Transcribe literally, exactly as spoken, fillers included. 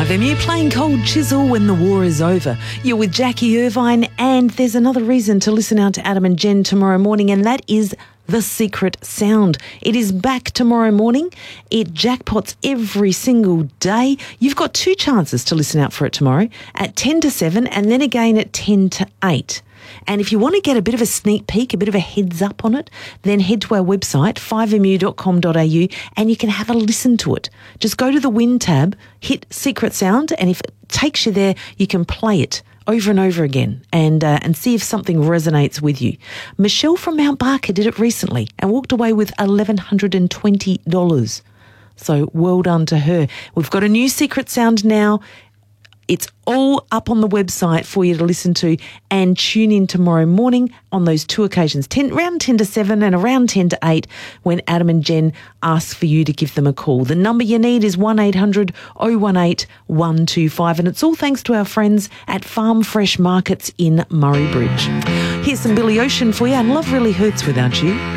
five M U playing Cold Chisel when the war is over. You're with Jackie Irvine, and there's another reason to listen out to Adam and Jen tomorrow morning, and that is The Secret Sound. It is back tomorrow morning. It jackpots every single day. You've got two chances to listen out for it tomorrow, at ten to seven and then again at ten to eight. And if you want to get a bit of a sneak peek, a bit of a heads up on it, then head to our website, five m u dot com dot a u, and you can have a listen to it. Just go to the Win tab, hit Secret Sound, and if it takes you there, you can play it over and over again and uh, and see if something resonates with you. Michelle from Mount Barker did it recently and walked away with one thousand one hundred twenty dollars. So well done to her. We've got a new Secret Sound now. It's all up on the website for you to listen to, and tune in tomorrow morning on those two occasions, ten, around ten to seven and around ten to eight, when Adam and Jen ask for you to give them a call. The number you need is one eight hundred oh one eight one two five, and it's all thanks to our friends at Farm Fresh Markets in Murray Bridge. Here's some Billy Ocean for you, and love really hurts without you.